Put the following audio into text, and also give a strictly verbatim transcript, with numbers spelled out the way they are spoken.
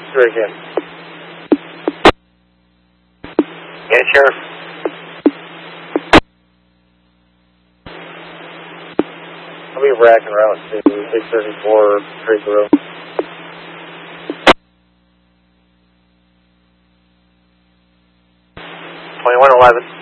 three again. Yeah, Sheriff. I'll be racking route to six thirty-four Trace Road. twenty-one eleven.